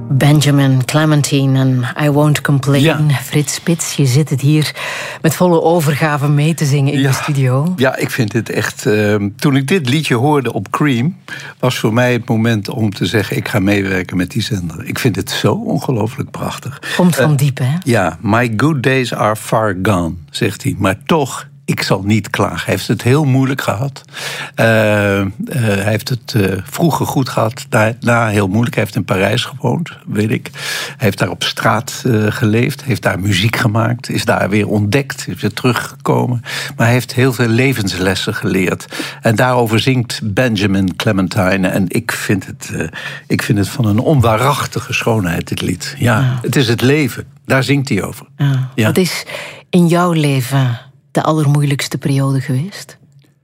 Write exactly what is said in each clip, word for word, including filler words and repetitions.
Benjamin Clementine en I Won't Complain. Ja. Frits Spits, je zit het hier met volle overgave mee te zingen in ja. de studio. Ja, ik vind dit echt... Uh, toen ik dit liedje hoorde op Cream, was voor mij het moment om te zeggen, ik ga meewerken met die zender. Ik vind het zo ongelooflijk prachtig. Komt van uh, diep, hè? Ja, my good days are far gone, zegt hij. Maar toch, ik zal niet klagen. Hij heeft het heel moeilijk gehad. Uh, uh, hij heeft het uh, vroeger goed gehad, daarna heel moeilijk. Hij heeft in Parijs gewoond, weet ik. Hij heeft daar op straat uh, geleefd, heeft daar muziek gemaakt, is daar weer ontdekt, is weer teruggekomen. Maar hij heeft heel veel levenslessen geleerd. En daarover zingt Benjamin Clementine. En ik vind het, uh, ik vind het van een onwaarachtige schoonheid, dit lied. Ja, ja. Het is het leven, daar zingt hij over. Ja. Ja. Wat is in jouw leven de allermoeilijkste periode geweest?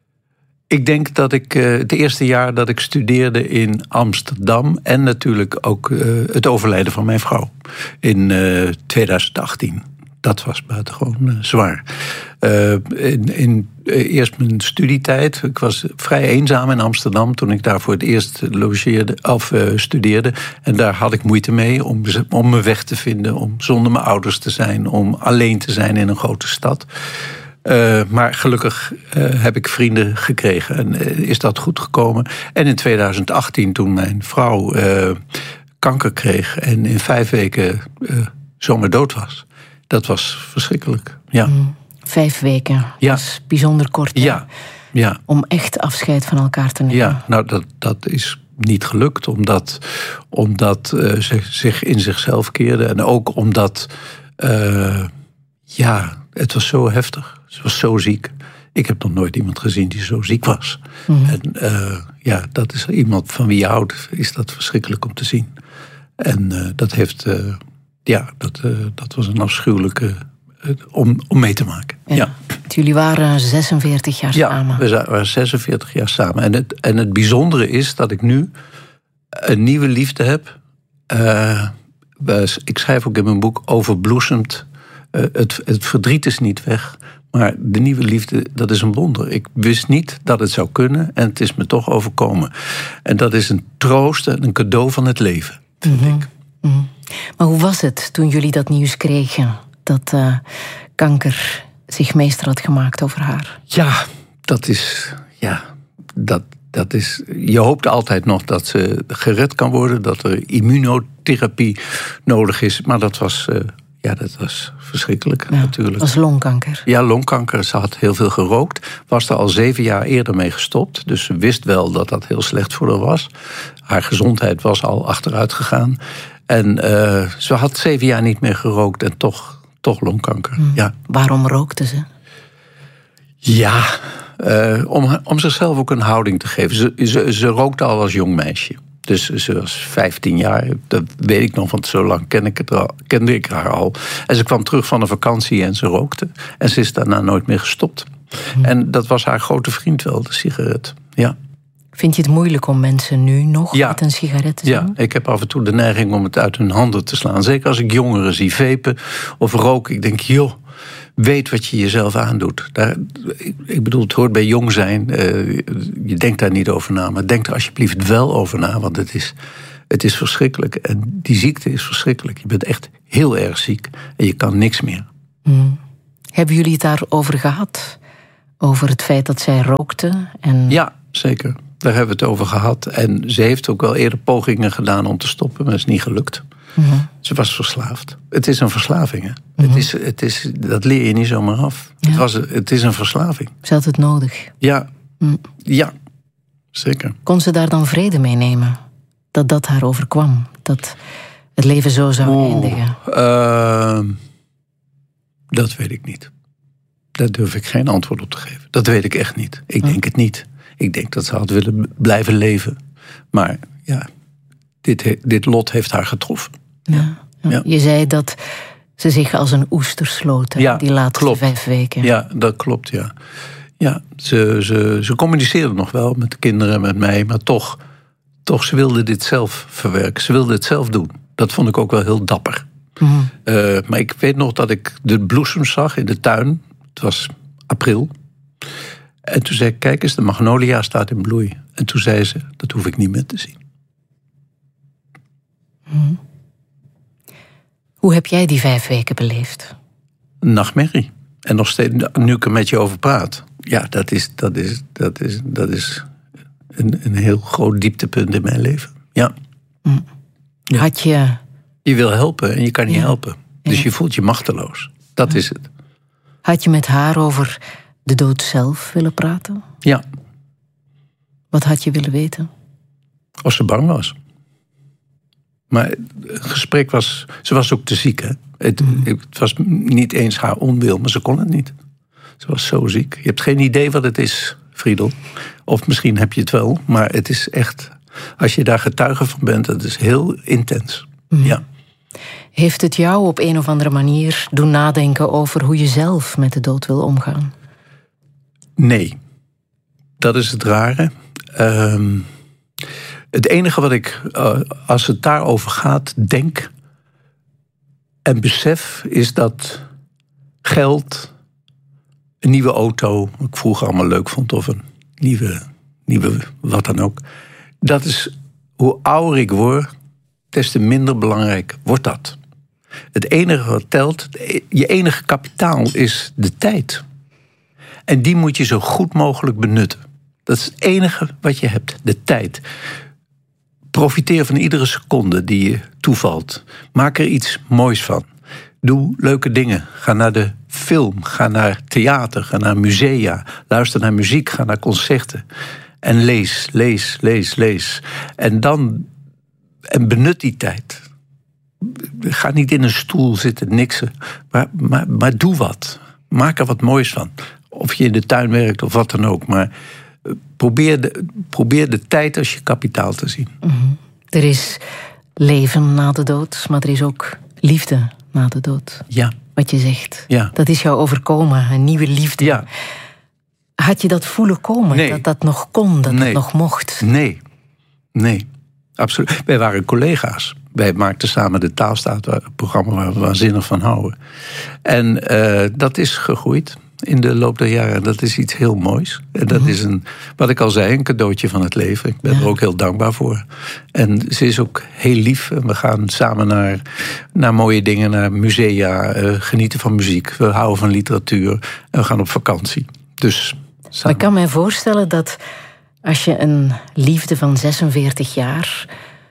Ik denk dat ik uh, het eerste jaar dat ik studeerde in Amsterdam, en natuurlijk ook uh, het overlijden van mijn vrouw in uh, twintig achttien. Dat was buitengewoon uh, zwaar. Uh, in, in uh, eerst mijn studietijd. Ik was vrij eenzaam in Amsterdam toen ik daar voor het eerst logeerde, of uh, studeerde. En daar had ik moeite mee om, om me weg te vinden, om zonder mijn ouders te zijn, om alleen te zijn in een grote stad. Uh, maar gelukkig uh, heb ik vrienden gekregen en uh, is dat goed gekomen. En in twintig achttien, toen mijn vrouw uh, kanker kreeg en in vijf weken uh, zomaar dood was. Dat was verschrikkelijk, ja. Mm, vijf weken, ja. Dat is bijzonder kort. Ja, ja. Om echt afscheid van elkaar te nemen. Ja, nou dat, dat is niet gelukt, omdat, omdat uh, ze zich in zichzelf keerde. En ook omdat, uh, ja, het was zo heftig. Ze was zo ziek. Ik heb nog nooit iemand gezien die zo ziek was. Mm-hmm. En uh, ja, dat is iemand van wie je houdt, is dat verschrikkelijk om te zien. En uh, dat heeft, uh, ja, dat, uh, dat was een afschuwelijke uh, om, om mee te maken. Ja. Ja. Jullie waren zesenveertig jaar ja, samen. We waren zesenveertig jaar samen. En het, en het bijzondere is dat ik nu een nieuwe liefde heb. Uh, ik schrijf ook in mijn boek overbloesemd. Uh, het, het verdriet is niet weg. Maar de nieuwe liefde, dat is een wonder. Ik wist niet dat het zou kunnen en het is me toch overkomen. En dat is een troost en een cadeau van het leven, vind mm-hmm. ik. Mm-hmm. Maar hoe was het toen jullie dat nieuws kregen? Dat uh, kanker zich meester had gemaakt over haar? Ja, dat is... Ja, dat, dat is... Je hoopt altijd nog dat ze gered kan worden, dat er immunotherapie nodig is. Maar dat was... Uh, Ja, dat was verschrikkelijk, ja, natuurlijk. Dat was longkanker. Ja, longkanker. Ze had heel veel gerookt. Was er al zeven jaar eerder mee gestopt. Dus ze wist wel dat dat heel slecht voor haar was. Haar gezondheid was al achteruit gegaan. En uh, ze had zeven jaar niet meer gerookt en toch, toch longkanker. Hmm. Ja. Waarom rookte ze? Ja, uh, om, om zichzelf ook een houding te geven. Ze, ze, ze rookte al als jong meisje. Dus ze was vijftien jaar, dat weet ik nog, want zo lang ken ik het al, kende ik haar al. En ze kwam terug van een vakantie en ze rookte. En ze is daarna nooit meer gestopt. Hmm. En dat was haar grote vriend wel, de sigaret. Ja. Vind je het moeilijk om mensen nu nog ja. met een sigaret te zien? Ja, ik heb af en toe de neiging om het uit hun handen te slaan. Zeker als ik jongeren zie vapen of roken. Ik denk, joh, weet wat je jezelf aandoet. Daar, ik bedoel, het hoort bij jong zijn. Uh, je denkt daar niet over na. Maar denk er alsjeblieft wel over na. Want het is, het is verschrikkelijk. En die ziekte is verschrikkelijk. Je bent echt heel erg ziek. En je kan niks meer. Hmm. Hebben jullie het daarover gehad? Over het feit dat zij rookte? En... Ja, zeker. Daar hebben we het over gehad. En ze heeft ook wel eerder pogingen gedaan om te stoppen. Maar dat is niet gelukt. Mm-hmm. Ze was verslaafd. Het is een verslaving, hè? Mm-hmm. Het is, het is, dat leer je niet zomaar af. Ja. Het, was, het is een verslaving. Ze had het nodig. Ja, mm. ja, zeker. Kon ze daar dan vrede mee nemen? Dat dat haar overkwam? Dat het leven zo zou Oeh, eindigen? Uh, dat weet ik niet. Daar durf ik geen antwoord op te geven. Dat weet ik echt niet. Ik hm. denk het niet. Ik denk dat ze had willen blijven leven. Maar ja, dit, dit lot heeft haar getroffen. Ja, ja. Ja. Je zei dat ze zich als een oester sloot, ja, die laatste klopt. vijf weken. Ja, dat klopt, ja. Ja, ze, ze, ze communiceerde nog wel met de kinderen en met mij, maar toch, toch, ze wilde dit zelf verwerken. Ze wilde het zelf doen. Dat vond ik ook wel heel dapper. Mm-hmm. Uh, maar ik weet nog dat ik de bloesems zag in de tuin. Het was april. En toen zei ik, kijk eens, de magnolia staat in bloei. En toen zei ze, dat hoef ik niet meer te zien. Mm-hmm. Hoe heb jij die vijf weken beleefd? Nachtmerrie. En nog steeds, nu ik er met je over praat. Ja, dat is, dat is, dat is, dat is een, een heel groot dieptepunt in mijn leven. Ja. Mm. Ja. Had je... Je wil helpen en je kan niet ja. helpen. Dus ja. je voelt je machteloos. Dat ja. is het. Had je met haar over de dood zelf willen praten? Ja. Wat had je willen weten? Of ze bang was. Maar het gesprek was... Ze was ook te ziek, hè. Het, mm. het was niet eens haar onwil, maar ze kon het niet. Ze was zo ziek. Je hebt geen idee wat het is, Friedel. Of misschien heb je het wel, maar het is echt... Als je daar getuige van bent, dat is heel intens. Mm. Ja. Heeft het jou op een of andere manier doen nadenken over hoe je zelf met de dood wil omgaan? Nee. Dat is het rare. Um, het enige wat ik, uh, als het daarover gaat, denk en besef, is dat geld, een nieuwe auto, wat ik vroeger allemaal leuk vond, of een nieuwe, nieuwe wat dan ook. Dat is, hoe ouder ik word, des te minder belangrijk wordt dat. Het enige wat telt, je enige kapitaal is de tijd. En die moet je zo goed mogelijk benutten. Dat is het enige wat je hebt, de tijd. Profiteer van iedere seconde die je toevalt. Maak er iets moois van. Doe leuke dingen. Ga naar de film, ga naar theater, ga naar musea. Luister naar muziek, ga naar concerten. En lees, lees, lees, lees. En dan, en benut die tijd. Ga niet in een stoel zitten niksen, maar, maar, maar doe wat. Maak er wat moois van. Of je in de tuin werkt of wat dan ook. Maar probeer de, probeer de tijd als je kapitaal te zien. Mm-hmm. Er is leven na de dood, maar er is ook liefde na de dood. Ja. Wat je zegt. Ja. Dat is jou overkomen, een nieuwe liefde. Ja. Had je dat voelen komen? Nee. Dat dat nog kon, dat nee. het nog mocht? Nee. Nee. Absoluut. Wij waren collega's. Wij maakten samen de Taalstaat, een programma waar we waanzinnig van houden. En uh, dat is gegroeid in de loop der jaren. Dat is iets heel moois. En dat mm-hmm. is een, wat ik al zei, een cadeautje van het leven. Ik ben ja. er ook heel dankbaar voor. En ze is ook heel lief. En we gaan samen naar, naar mooie dingen, naar musea, uh, genieten van muziek. We houden van literatuur en we gaan op vakantie. Dus samen. Ik kan me voorstellen dat als je een liefde van zesenveertig jaar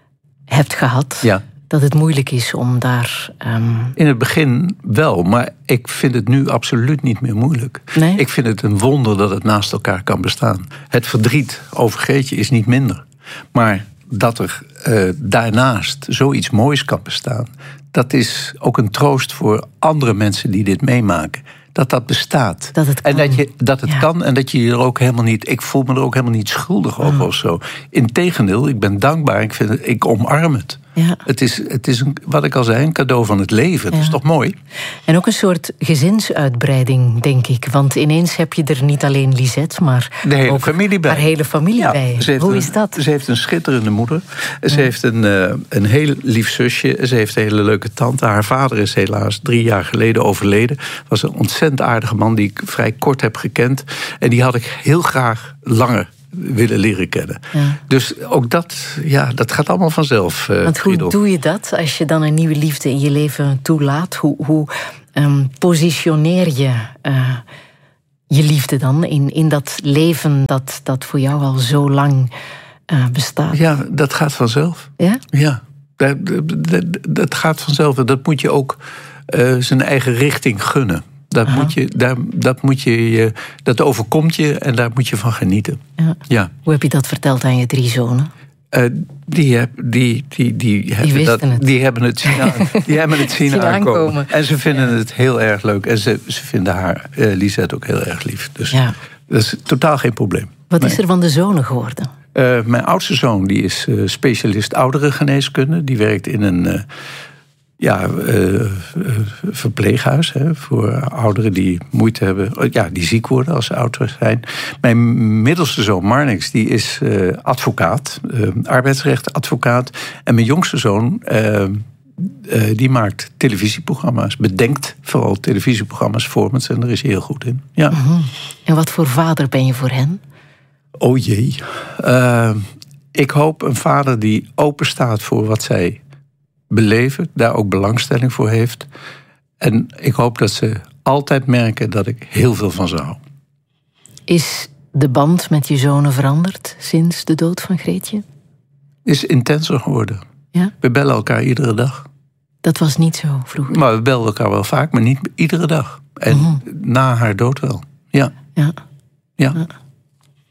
hebt gehad, ja. dat het moeilijk is om daar... Um... In het begin wel, maar ik vind het nu absoluut niet meer moeilijk. Nee? Ik vind het een wonder dat het naast elkaar kan bestaan. Het verdriet over Greetje is niet minder. Maar dat er uh, daarnaast zoiets moois kan bestaan, dat is ook een troost voor andere mensen die dit meemaken. Dat dat bestaat. Dat het kan. En dat, je, dat het ja. kan en dat je er ook helemaal niet... Ik voel me er ook helemaal niet schuldig over mm. of zo. Integendeel, ik ben dankbaar. Ik, vind het, ik omarm het. Ja. Het is, het is een, wat ik al zei, een cadeau van het leven. Dat ja. is toch mooi? En ook een soort gezinsuitbreiding, denk ik. Want ineens heb je er niet alleen Lisette, maar de hele ook familie bij. haar hele familie ja, bij. Hoe een, is dat? Ze heeft een schitterende moeder. Ze ja. heeft een, uh, een heel lief zusje. Ze heeft een hele leuke tante. Haar vader is helaas drie jaar geleden overleden. Was een ontzettend aardige man die ik vrij kort heb gekend. En die had ik heel graag langer willen leren kennen. Ja. Dus ook dat, ja, dat gaat allemaal vanzelf. Uh, Want hoe Friedel. Doe je dat als je dan een nieuwe liefde in je leven toelaat? Hoe, hoe um, positioneer je uh, je liefde dan in, in dat leven dat, dat voor jou al zo lang uh, bestaat? Ja, dat gaat vanzelf. Ja? Ja, dat, dat, dat gaat vanzelf. En dat moet je ook uh, zijn eigen richting gunnen. Dat, moet je, daar, dat, moet je, dat overkomt je en daar moet je van genieten. Ja. Ja. Hoe heb je dat verteld aan je drie zonen? Uh, die, heb, die, die, die, die, hebben dat, het. die hebben het zien, aan, die hebben het zien, zien aankomen. aankomen. En ze vinden ja. het heel erg leuk. En ze, ze vinden haar, uh, Lisette, ook heel erg lief. Dus ja. dat is totaal geen probleem. Wat nee. is er van de zonen geworden? Uh, mijn oudste zoon die is uh, specialist ouderengeneeskunde. Die werkt in een... Uh, Ja, uh, verpleeghuis hè, voor ouderen die moeite hebben, ja, die ziek worden als ze ouder zijn. Mijn middelste zoon Marnix, die is uh, advocaat, uh, arbeidsrechtadvocaat. En mijn jongste zoon, uh, uh, die maakt televisieprogramma's, bedenkt vooral televisieprogramma's, formats en daar is hij heel goed in. Ja. Mm-hmm. En wat voor vader ben je voor hen? Oh jee. Uh, ik hoop een vader die open staat voor wat zij beleven, daar ook belangstelling voor heeft. En ik hoop dat ze altijd merken dat ik heel veel van ze hou. Is de band met je zonen veranderd sinds de dood van Greetje? Is intenser geworden. Ja? We bellen elkaar iedere dag. Dat was niet zo vroeger. Maar we belden elkaar wel vaak, maar niet iedere dag. En mm-hmm. na haar dood wel. Ja. Ja. Ja. ja.